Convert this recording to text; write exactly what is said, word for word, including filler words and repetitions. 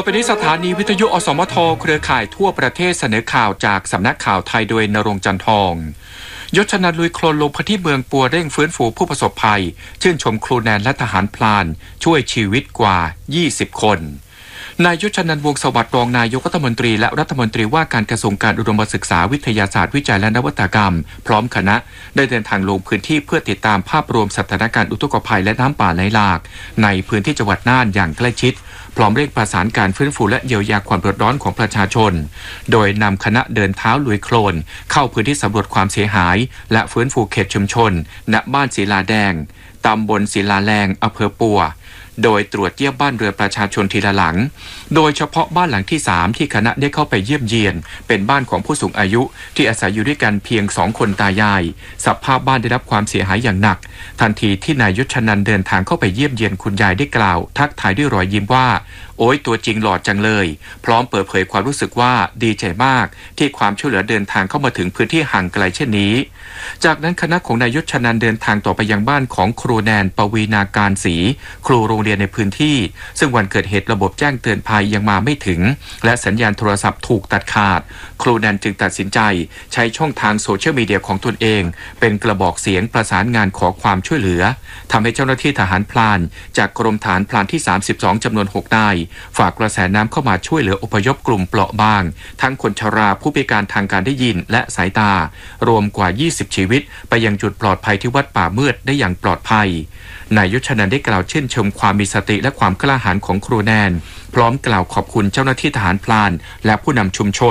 ไปนี้สถานีวิทยุอสมทเครือข่ายทั่วประเทศเสนอข่าวจากสำนักข่าวไทยโดยณรงค์จันทองยศนันท์ลุยโคลนลงพื้นที่เมืองปัวเร่งฟื้นฟูผู้ประสบภัยชื่นชมครูแนนและทหารพลานช่วยชีวิตกว่ายี่สิบคนนายยศนันท์วงศ์สวัสดิ์รองนายกรัฐมนตรีและรัฐมนตรีว่าการกระทรวงการอุดมศึกษาวิทยาศาสตร์วิจัยและนวัตกรรมพร้อมคณะได้เดินทางลงพื้นที่เพื่อติดตามภาพรวมสถานการณ์อุทกภัยและน้ำป่าไหลหลากในพื้นที่จังหวัดน่านอย่างใกล้ชิดพร้อมเร่งประสานการฟื้นฟูและเยียวยาความเดือดร้อนของประชาชนโดยนำคณะเดินเท้าลุยโคลนเข้าพื้นที่สำรวจความเสียหายและฟื้นฟูเขตชุมชนณบ้านศิลาแดงตำบลศิลาแรงอำเภอปัวโดยตรวจเยี่ยมบ้านเรือนประชาชนทีละหลังโดยเฉพาะบ้านหลังที่สามที่คณะได้เข้าไปเยี่ยมเยียนเป็นบ้านของผู้สูงอายุที่อาศัยอยู่ด้วยกันเพียงสองคนตายายสภาพบ้านได้รับความเสียหายอย่างหนักทันทีที่นายยศนันท์เดินทางเข้าไปเยี่ยมเยียนคุณยายได้กล่าวทักทายด้วยรอยยิ้มว่าโอ้ยตัวจริงหล่อจังเลยพร้อมเปิดเผยความรู้สึกว่าดีใจมากที่ความช่วยเหลือเดินทางเข้ามาถึงพื้นที่ห่างไกลเช่นนี้จากนั้นคณะของนายยศนันท์เดินทางต่อไปยังบ้านของครูแนนปวีนาการศรีครูโรงเรียนในพื้นที่ซึ่งวันเกิดเหตุระบบแจ้งเตือนภัยยังมาไม่ถึงและสัญญาณโทรศัพท์ถูกตัดขาดครูแนนจึงตัดสินใจใช้ช่องทางโซเชียลมีเดียของตนเองเป็นกระบอกเสียงประสานงานขอความช่วยเหลือทำให้เจ้าหน้าที่ทหารพลานจากกรมฐานพลานที่สามสิบสองจำนวนหกนายฝากกระแสน้ำเข้ามาช่วยเหลืออพยพกลุ่มเปราะบางทั้งคนชราผู้พิการทางการได้ยินและสายตารวมกว่ายี่สิบชีวิตไปยังจุดปลอดภัยที่วัดป่ามืดได้อย่างปลอดภัยนายยศนันท์ได้กล่าวชื่นชมความมีสติและความกล้าหาญของครูแนนพร้อมกล่าวขอบคุณเจ้าหน้าที่ทหารพลานและผู้นำชุมช